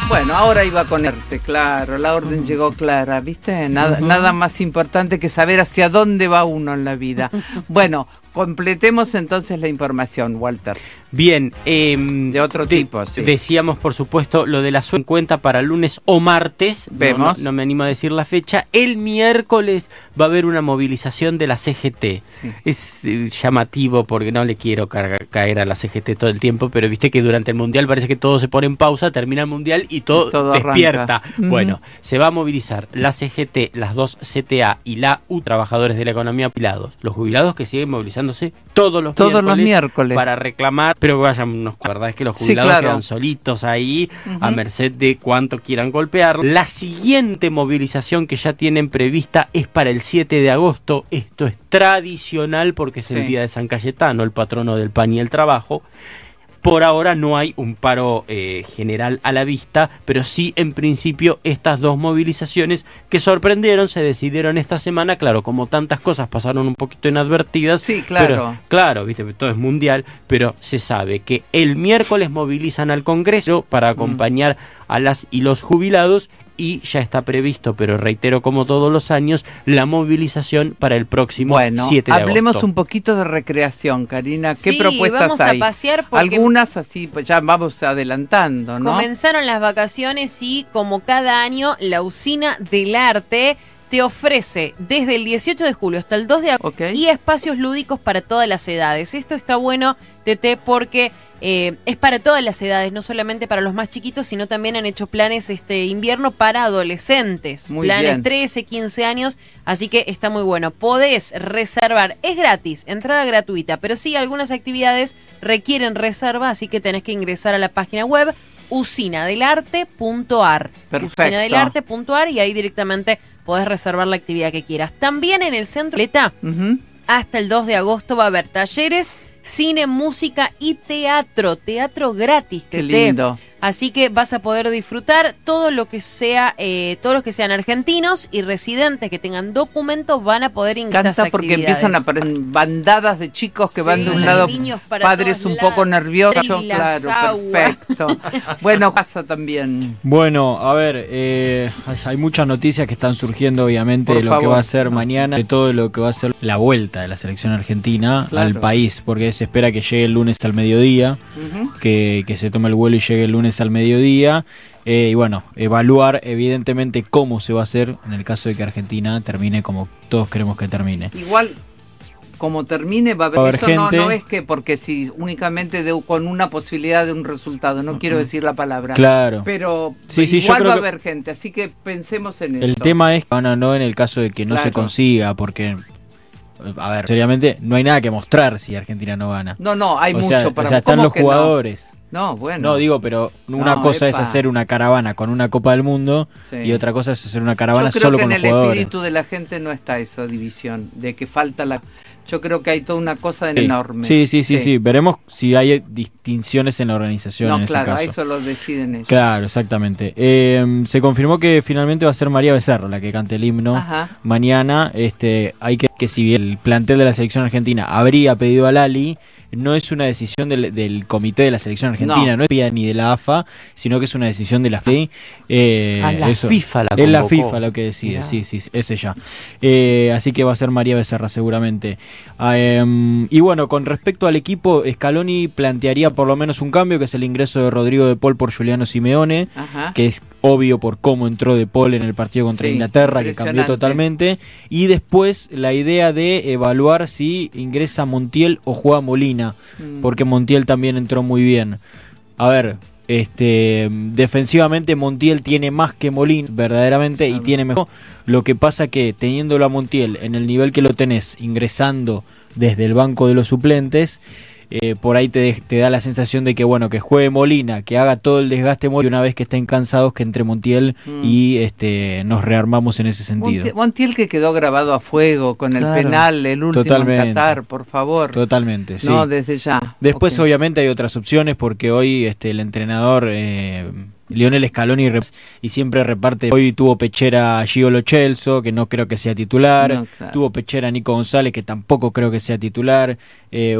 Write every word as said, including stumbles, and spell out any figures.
Bueno, ahora iba con ERTE, claro, la orden uh-huh. llegó clara, ¿viste? Nada, uh-huh. nada más importante que saber hacia dónde va uno en la vida. Bueno, completemos entonces la información, Walter. Bien, eh, de otro de, tipo, sí. Decíamos, por supuesto, lo de la suerte en cuenta para lunes o martes. Vemos. No, no, no me animo a decir la fecha. El miércoles va a haber una movilización de la C G T. Sí. Es eh, llamativo porque no le quiero ca- caer a la C G T todo el tiempo, pero viste que durante el Mundial parece que todo se pone en pausa, termina el Mundial y todo, todo despierta. Uh-huh. Bueno, se va a movilizar la C G T, las dos C T A y la U, trabajadores de la economía jubilados. Los jubilados que siguen movilizándose todos los todos miércoles. los miércoles. Para reclamar, pero vayan, la verdad es que los jubilados sí, claro. quedan solitos ahí, uh-huh. a merced de cuánto quieran golpear. La siguiente movilización que ya tienen prevista es para el siete de agosto. Esto es tradicional porque es sí. el día de San Cayetano, el patrono del pan y el trabajo. Por ahora no hay un paro eh, general a la vista, pero sí en principio estas dos movilizaciones que sorprendieron, se decidieron esta semana, claro, como tantas cosas pasaron un poquito inadvertidas. Sí, claro. Pero, claro, viste, todo es mundial, pero se sabe que el miércoles movilizan al Congreso para acompañar mm. a las y los jubilados y ya está previsto, pero reitero como todos los años, la movilización para el próximo bueno, siete de agosto. Hablemos un poquito de recreación, Karina. ¿Qué sí, propuestas vamos hay? A pasear porque algunas así, pues ya vamos adelantando, ¿no? Comenzaron las vacaciones y como cada año la Usina del Arte te ofrece desde el dieciocho de julio hasta el dos de agosto okay. y espacios lúdicos para todas las edades. Esto está bueno, Tete, porque eh, es para todas las edades, no solamente para los más chiquitos, sino también han hecho planes este invierno para adolescentes. Muy planes bien. trece, quince años, así que está muy bueno. Podés reservar, es gratis, entrada gratuita, pero sí algunas actividades requieren reserva, así que tenés que ingresar a la página web usina del arte punto a r. Perfecto. usina del arte punto a r y ahí directamente podés reservar la actividad que quieras. También en el centro Leta, uh-huh. hasta el dos de agosto va a haber talleres, cine, música y teatro. Teatro gratis. Qué lindo. Así que vas a poder disfrutar todo lo que sea, eh, todos los que sean argentinos y residentes que tengan documentos van a poder ingresar a estas porque actividades. Empiezan a aparecer bandadas de chicos que sí, van de un lado, padres un lados, poco nerviosos, claro, agua. Perfecto. Bueno, pasa también. Bueno, a ver, eh, hay muchas noticias que están surgiendo obviamente Por de lo favor. que va a ser mañana, de todo lo que va a ser la vuelta de la selección argentina claro. al país, porque se espera que llegue el lunes al mediodía, uh-huh. que, que se tome el vuelo y llegue el lunes al mediodía eh, y bueno, evaluar evidentemente cómo se va a hacer en el caso de que Argentina termine como todos queremos que termine. Igual como termine va a haber, va a haber eso gente, no, no es que porque si únicamente de, con una posibilidad de un resultado, no quiero decir la palabra, claro, pero sí, sí, igual yo va a creo haber gente, así que pensemos en el eso. tema es que no, no en el caso de que no claro. se consiga, porque a ver, seriamente no hay nada que mostrar si Argentina no gana. No, no, hay o mucho sea, para o sea, están los jugadores. No? No, bueno. No, digo, pero una no, cosa epa. es hacer una caravana con una Copa del Mundo sí. y otra cosa es hacer una caravana solo con los jugadores. Yo creo que en el espíritu de la gente no está esa división, de que falta la... Yo creo que hay toda una cosa sí. enorme. Sí, sí, sí, sí, sí. Veremos si hay distinciones en la organización no, en claro, ese caso. eso lo deciden ellos. Claro, exactamente. Eh, se confirmó que finalmente va a ser María Becerra la que cante el himno Ajá. mañana. Este, hay que que si bien el plantel de la selección argentina habría pedido a Lali, no es una decisión del, del comité de la selección argentina, no, no es pida ni de la A F A, sino que es una decisión de la F I. Eh, ah, la eso. FIFA la Es la convocó. FIFA lo que decide, Mirá. sí, sí, es ella. Eh, así que va a ser María Becerra seguramente. Um, y bueno, con respecto al equipo, Scaloni plantearía por lo menos un cambio, que es el ingreso de Rodrigo de Paul por Juliano Simeone, Ajá. que es obvio por cómo entró de Paul en el partido contra sí, Inglaterra, que cambió totalmente. Y después la idea de evaluar si ingresa Montiel o juega Molina, mm. porque Montiel también entró muy bien. A ver, este defensivamente Montiel tiene más que Molina, verdaderamente, claro. y tiene mejor. Lo que pasa que teniéndolo a Montiel en el nivel que lo tenés, ingresando desde el banco de los suplentes, Eh, por ahí te, te da la sensación de que bueno que juegue Molina, que haga todo el desgaste Molina, y una vez que estén cansados que entre Montiel mm. y este nos rearmamos en ese sentido. Montiel, Montiel que quedó grabado a fuego con el claro. penal, el último Totalmente. en Qatar, por favor. Totalmente, sí. No, desde ya. Después okay. obviamente hay otras opciones porque hoy este el entrenador eh, Lionel Scaloni y siempre reparte. Hoy tuvo pechera a Gio Lo Celso, que no creo que sea titular. No, claro. Tuvo pechera a Nico González, que tampoco creo que sea titular. Eh,